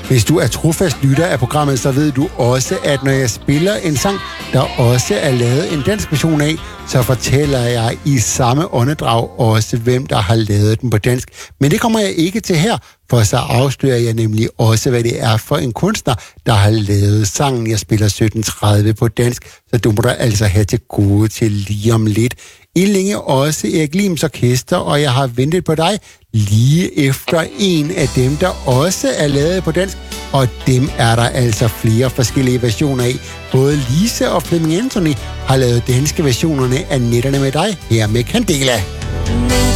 Hvis du er trofast lytter af programmet, så ved du også, at når jeg spiller en sang, der også er lavet en dansk version af, så fortæller jeg i samme åndedrag også, hvem der har lavet den på dansk. Men det kommer jeg ikke til her, for så afslører jeg nemlig også, hvad det er for en kunstner, der har lavet sangen. Jeg spiller 1730 på dansk, så du må da altså have til gode til lige om lidt. Længe også Erik Lims Orkester, og jeg har ventet på dig lige efter en af dem, der også er lavet på dansk, og dem er der altså flere forskellige versioner af. Både Lise og Flemming Anthony har lavet danske versionerne af Nætterne med dig her med Candela.